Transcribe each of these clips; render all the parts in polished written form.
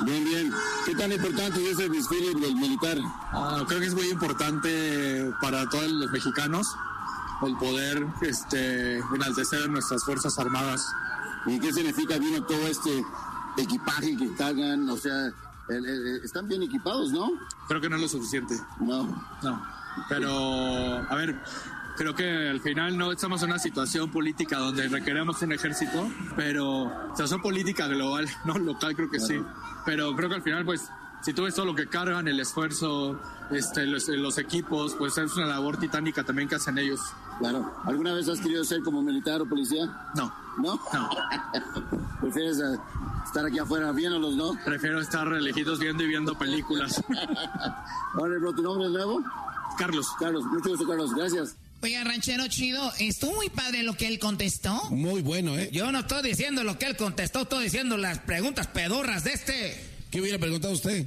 Bien, bien. ¿Qué tan importante es el desfile del militar? Creo que es muy importante para todos los mexicanos el poder enaltecer nuestras Fuerzas Armadas. ¿Y qué significa vino todo este equipaje que cargan? O sea, están bien equipados, ¿no? Creo que no es lo suficiente. No. Pero, a ver, creo que al final no estamos en una situación política donde requeremos un ejército, pero situación política global, no local, creo que sí. Pero creo que al final, pues, si tú ves todo lo que cargan, el esfuerzo, los equipos, pues es una labor titánica también que hacen ellos. Claro. ¿Alguna vez has querido ser como militar o policía? No. ¿No? No. ¿Prefieres estar aquí afuera viéndolos, no? Prefiero estar lejitos viendo películas. Ahora, bro, ¿tu nombre es nuevo? Carlos, mucho gusto, Carlos, gracias. Oiga, ranchero chido, estuvo muy padre lo que él contestó. Muy bueno, ¿eh? Yo no estoy diciendo lo que él contestó, estoy diciendo las preguntas pedorras de ¿Qué hubiera preguntado usted?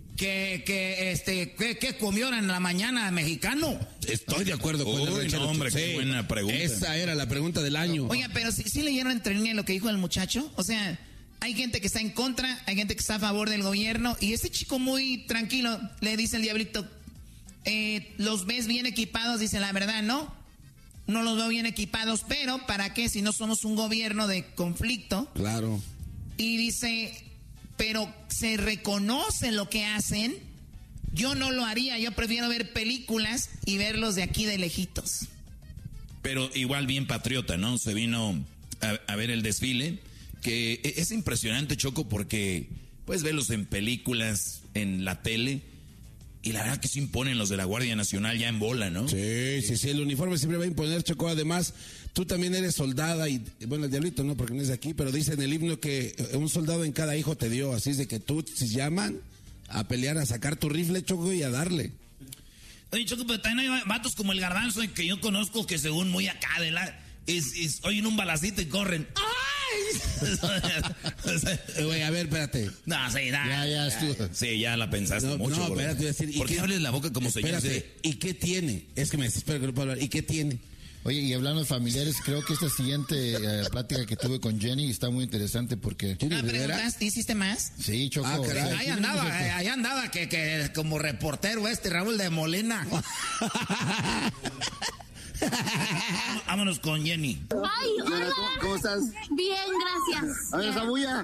¿Qué comió en la mañana mexicano? Estoy de acuerdo con el ranchero. No, hombre, qué buena pregunta. Esa era la pregunta del año. Oiga, pero ¿sí leyeron entre líneas lo que dijo el muchacho? O sea, hay gente que está en contra, hay gente que está a favor del gobierno, y este chico muy tranquilo le dice el diablito, ¿los ves bien equipados? Dice, la verdad, no los veo bien equipados, pero ¿para qué si no somos un gobierno de conflicto? Claro. Y dice, pero se reconoce lo que hacen. Yo no lo haría, yo prefiero ver películas y verlos de aquí de lejitos. Pero igual bien patriota, ¿no? Se vino a ver el desfile, que es impresionante, Choco, porque puedes verlos en películas, en la tele, y la verdad que se imponen los de la Guardia Nacional ya en bola, ¿no? Sí, el uniforme siempre va a imponer, Choco. Además, tú también eres soldada y, bueno, el diablito no, porque no es de aquí, pero dice en el himno que un soldado en cada hijo te dio, así es de que tú, si llaman a pelear, a sacar tu rifle, Choco, y a darle. Oye, Choco, pero también hay vatos como el Garbanzo que yo conozco que según muy acá de la... oyen un balacito y corren. Güey, a ver, espérate. No, sí, ya estuvo. Sí, ya la pensaste mucho. No, espérate, voy a decir. ¿Por qué hables la boca como señor? ¿Y qué tiene? Es que me desespero que no puedo hablar. ¿Y qué tiene? Oye, y hablando de familiares, creo que esta siguiente plática que tuve con Jenny está muy interesante porque... ¿Preguntaste? ¿Hiciste más? Sí, Choco. Ahí andaba, que como reportero Raúl de Molina. Vámonos con Jenny. Ay, hola. ¿Cómo estás? Bien, gracias. A ver, esa bulla.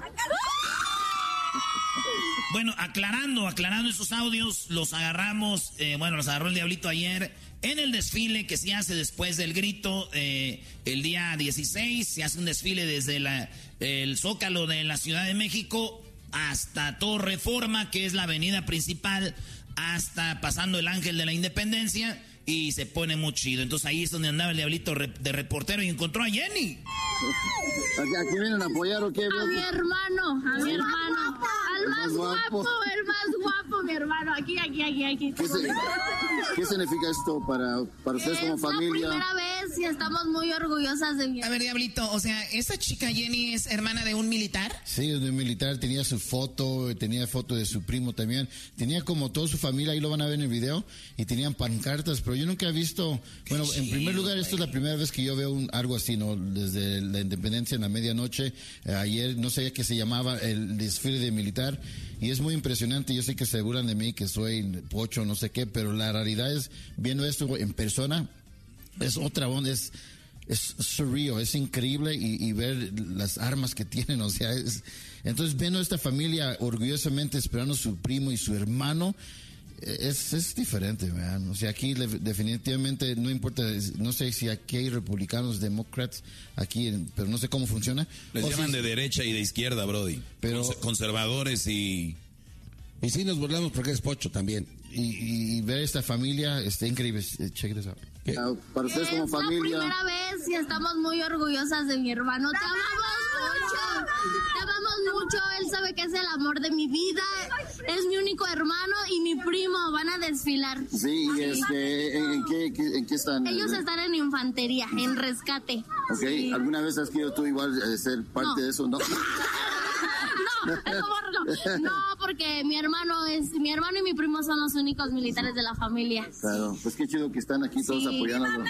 Bueno, aclarando esos audios, los agarramos, los agarró el diablito ayer en el desfile que se hace después del grito, el día 16, se hace un desfile desde el Zócalo de la Ciudad de México hasta Torre Reforma, que es la avenida principal, hasta pasando el Ángel de la Independencia, y se pone muy chido. Entonces ahí es donde andaba el diablito de reportero y encontró a Jenny. ¿A quién vienen a apoyar o qué? A mi hermano. Al más guapo, mi hermano. Aquí. ¿Qué significa esto para ustedes como familia? Es la primera vez y estamos muy orgullosas de mi hermano. A ver, diablito, o sea, ¿esta chica Jenny es hermana de un militar? Sí, es de un militar, tenía su foto, tenía foto de su primo también, tenía como toda su familia, ahí lo van a ver en el video, y tenían pancartas, pero yo nunca he visto, bueno, en primer lugar, esto es la primera vez que yo veo algo así, ¿no? Desde la independencia en la medianoche, ayer no sabía que se llamaba el desfile de militar, y es muy impresionante. Yo sé que se burlan de mí, que soy pocho, no sé qué, pero la realidad es, viendo esto en persona, es otra onda, es surreal, es increíble, y ver las armas que tienen, o sea, entonces viendo a esta familia orgullosamente esperando a su primo y su hermano, es diferente, man. O sea, aquí definitivamente no importa, no sé si aquí hay republicanos, demócratas, aquí, pero no sé cómo funciona. Les llaman de derecha y de izquierda, brody. Pero conservadores y sí nos burlamos porque es pocho también. Y ver esta familia está increíble. Check this out. Para ustedes como familia. Es la primera vez y estamos muy orgullosas de mi hermano. Te amamos mucho. Él sabe que es el amor de mi vida. Es mi único hermano y mi primo van a desfilar. Sí, ¿en qué están? Ellos están en infantería, en rescate. Ok, sí. ¿Alguna vez has querido tú igual ser parte de eso, no? No, porque mi hermano y mi primo son los únicos militares de la familia. Claro, pues qué chido que están aquí todos apoyándonos.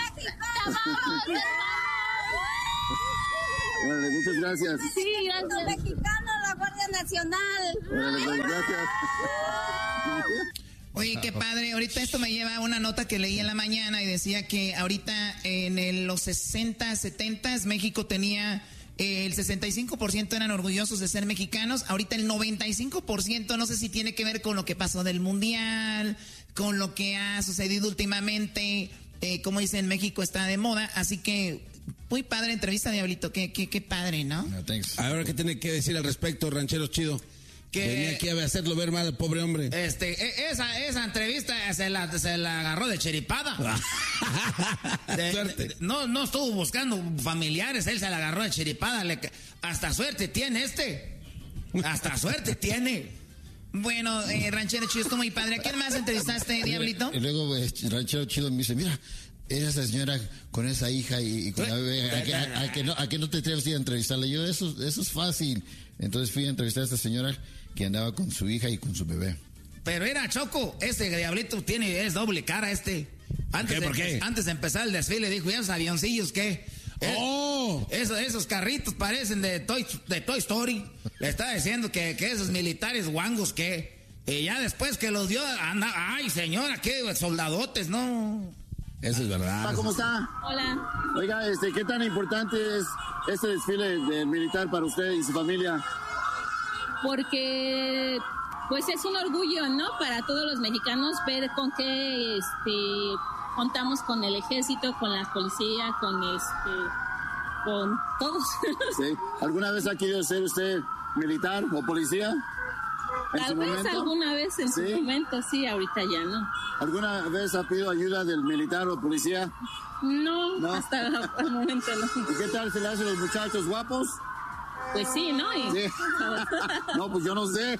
Bueno, muchas gracias. Sí, gracias. Los mexicanos, la Guardia Nacional. Oye, qué padre. Ahorita esto me lleva a una nota que leí en la mañana y decía que ahorita en los 60, 70 México tenía el 65% eran orgullosos de ser mexicanos. Ahorita el 95%, no sé si tiene que ver con lo que pasó del Mundial, con lo que ha sucedido últimamente. Como dicen, México está de moda, así que muy padre entrevista, Diablito. Qué padre, ¿no? Ahora, ¿qué tiene que decir al respecto, ranchero chido? Que venía aquí a hacerlo ver mal al pobre hombre. Esa entrevista se la agarró de chiripada. Suerte. No estuvo buscando familiares, él se la agarró de chiripada. Hasta suerte tiene Hasta suerte tiene. Bueno, ranchero chido, estuvo muy padre. ¿A quién más entrevistaste, Diablito? Y luego ranchero chido me dice, mira, esa señora con esa hija y con la bebé, ¿a que no te atreves a ir a entrevistarla? Yo, eso es fácil. Entonces fui a entrevistar a esta señora que andaba con su hija y con su bebé. Pero era Choco, Diablito es doble cara ¿Por qué? Antes de empezar el desfile dijo, ¿y esos avioncillos qué? Esos carritos parecen de Toy Story. Le estaba diciendo que esos militares guangos ¿qué? Y ya después que los dio, ay señora, qué soldadotes, ¿no? Eso es verdad. ¿Cómo está? Hola. Oiga, ¿qué tan importante es este desfile del militar para usted y su familia? Porque pues es un orgullo, ¿no? Para todos los mexicanos ver con qué contamos con el ejército, con la policía, con todos. ¿Sí? ¿Alguna vez ha querido ser usted militar o policía? Tal vez alguna vez en su momento, sí, ahorita ya no. ¿Alguna vez ha pedido ayuda del militar o policía? No, hasta el momento no. ¿Y qué tal se le hacen los muchachos guapos? Pues sí, ¿no? Sí. No, pues yo no sé.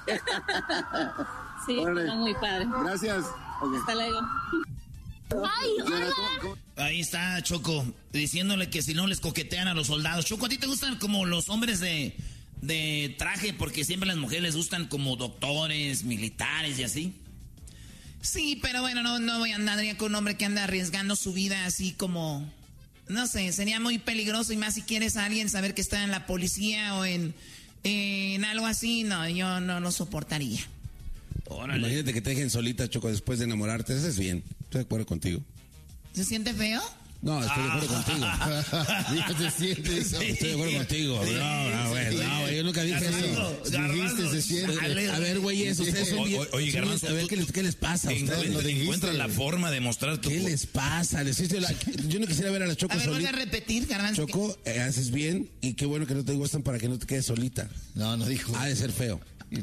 Sí, está muy padre. Gracias. Okay. Hasta luego. ¡Ay, hola! Ahí está Choco, diciéndole que si no les coquetean a los soldados. Choco, ¿a ti te gustan como los hombres de traje? Porque siempre a las mujeres les gustan como doctores, militares y así. Sí, pero bueno, no voy a andar con un hombre que anda arriesgando su vida así como... No sé, sería muy peligroso, y más si quieres a alguien saber que está en la policía o en algo así. No, yo no lo soportaría. Órale. Imagínate que te dejen solita, Choco, después de enamorarte. Eso es bien. Estoy de acuerdo contigo. ¿Se siente feo? No, estoy de acuerdo contigo. Se siente eso. Estoy de acuerdo contigo. No, yo nunca dije eso. Dijiste, se siente. A ver, güeyes, ustedes son bien... Oye, Garbanzo, a ver, ¿qué les pasa? Encuentran la forma de mostrar tu... ¿Qué les pasa? Yo no quisiera ver a la Choco solita. A ver, voy a repetir, Garbanzo. Choco, haces bien y qué bueno que no te gustan para que no te quedes solita. No dijo. Ha de ser feo.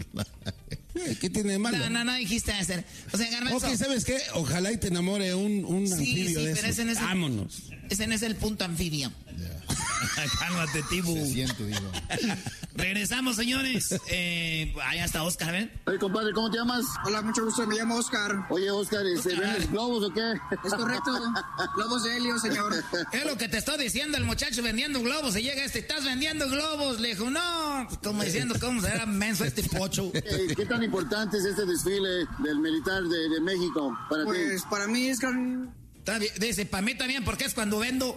¿Qué tiene de malo? No dijiste hacer. O sea, Garbanzo. Ok, ¿sabes qué? Ojalá y te enamore un anfibio de pero esos. Vámonos. Ese no es el punto anfibio. Cálmate, Tibu. Se siente, digo. Regresamos, señores. Allá está Oscar, ¿ven? Oye, compadre, ¿cómo te llamas? Hola, mucho gusto, me llamo Oscar. Oye, Oscar, ¿vendes globos o qué? Es correcto, globos de helio, señor. Es lo que te estoy diciendo, el muchacho vendiendo globos, y llega estás vendiendo globos. Le dijo, no, como diciendo, ¿cómo será menso este pocho? ¿Qué tan importante es este desfile del militar de México para ti? Pues para mí es... Dice, para mí también, porque es cuando vendo.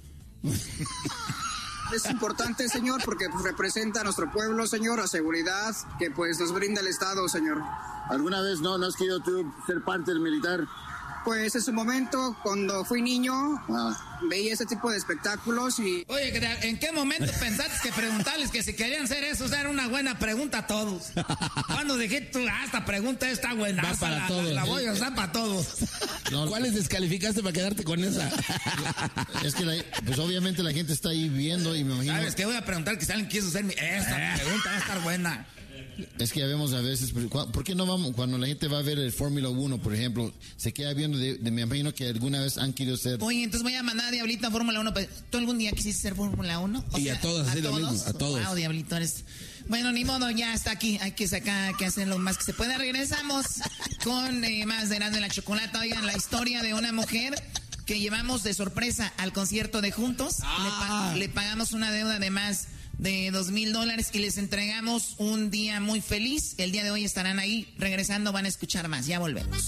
Es importante, señor, porque pues, representa a nuestro pueblo, señor, a seguridad que pues nos brinda el Estado, señor. ¿Alguna vez no has querido tú ser parte del militar? Pues en su momento, cuando fui niño, veía ese tipo de espectáculos y... Oye, ¿en qué momento pensaste que preguntarles que si querían ser eso era una buena pregunta a todos? Cuando dijiste tú, esta pregunta está buena, va para todos. La voy a usar para todos. No, ¿cuáles descalificaste para quedarte con esa? Es que pues obviamente la gente está ahí viendo y me imagino... ¿Sabes qué? Voy a preguntar que si alguien quiso hacer esta pregunta, va a estar buena. Es que ya vemos a veces, ¿por qué no vamos? Cuando la gente va a ver el Fórmula 1, por ejemplo, se queda viendo, me imagino que alguna vez han querido ser... Oye, entonces voy a mandar a Diablito a Fórmula 1. ¿Tú algún día quisiste ser Fórmula 1? Y a todos, así lo mismo, a todos. Wow, Diablito, eres... Bueno, ni modo, ya está aquí. Hay que sacar, que hacer lo más que se pueda. Regresamos con más de Erasmo y la Chocolata. Oigan, la historia de una mujer que llevamos de sorpresa al concierto de Juntos. Le pagamos una deuda de más de $2,000 y les entregamos un día muy feliz. El día de hoy estarán ahí. Regresando van a escuchar más. Ya volvemos.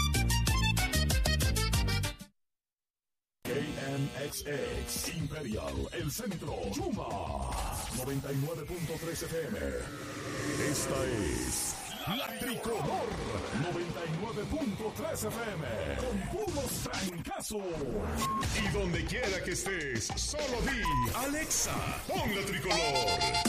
KMXX Imperial, El Centro, Yuma 99.3 FM. Esta es La Tricolor 99.3 FM con puros trancazos. Y donde quiera que estés, solo di Alexa, pon La Tricolor.